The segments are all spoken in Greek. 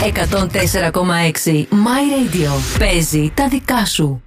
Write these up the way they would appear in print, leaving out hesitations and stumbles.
104,6 My Radio. Παίζει τα δικά σου.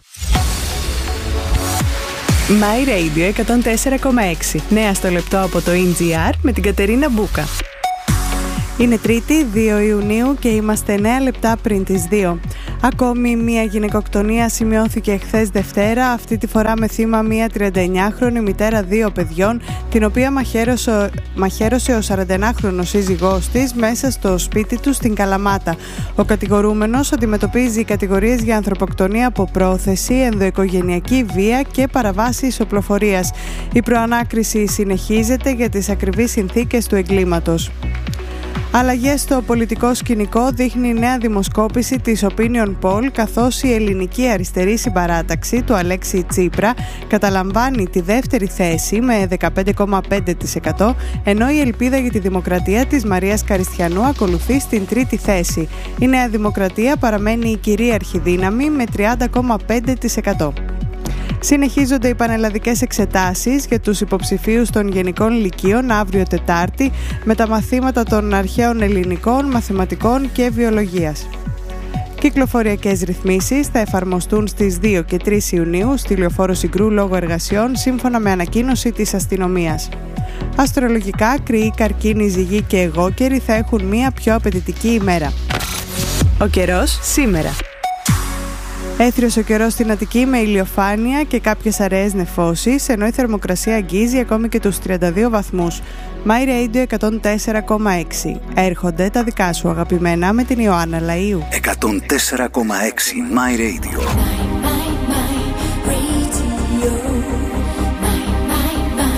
My Radio 104,6. Νέα στο λεπτό από το NGR με την Κατερίνα Μπούκα. Είναι Τρίτη, 2 Ιουνίου και είμαστε 9 λεπτά πριν τις 2. Ακόμη μία γυναικοκτονία σημειώθηκε χθες Δευτέρα, αυτή τη φορά με θύμα μία 39χρονη μητέρα 2 παιδιών, την οποία μαχαίρωσε ο 41χρονος σύζυγός της μέσα στο σπίτι του στην Καλαμάτα. Ο κατηγορούμενος αντιμετωπίζει κατηγορίες για ανθρωποκτονία από πρόθεση, ενδοοικογενειακή βία και παραβάσεις οπλοφορίας. Η προανάκριση συνεχίζεται για τις ακριβείς συνθήκες του εγκλήματος. Αλλαγές στο πολιτικό σκηνικό δείχνει η νέα δημοσκόπηση της Opinion Poll, καθώς η ελληνική αριστερή συμπαράταξη του Αλέξη Τσίπρα καταλαμβάνει τη δεύτερη θέση με 15,5%, ενώ η Ελπίδα για τη Δημοκρατία της Μαρίας Καριστιανού ακολουθεί στην τρίτη θέση. Η Νέα Δημοκρατία παραμένει η κυρίαρχη δύναμη με 30,5%. Συνεχίζονται οι πανελλαδικές εξετάσεις για τους υποψηφίους των Γενικών Λυκείων αύριο Τετάρτη με τα μαθήματα των αρχαίων ελληνικών, μαθηματικών και βιολογίας. Κυκλοφοριακές ρυθμίσεις θα εφαρμοστούν στις 2 και 3 Ιουνίου στη Λεωφόρο Συγκρού λόγω εργασιών, σύμφωνα με ανακοίνωση της αστυνομίας. Αστρολογικά, Κρυοί, Καρκίνοι, Ζυγοί και Αιγόκεροι θα έχουν μία πιο απαιτητική ημέρα. Ο καιρός σήμερα. Έθριος ο καιρός στην Αττική με ηλιοφάνεια και κάποιες αραιές νεφώσεις, ενώ η θερμοκρασία αγγίζει ακόμη και τους 32 βαθμούς. My Radio 104,6. Έρχονται τα δικά σου αγαπημένα με την Ιωάννα Λαΐου. 104,6 My Radio.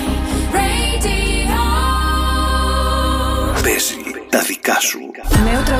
Παίζει τα δικά σου. Νέο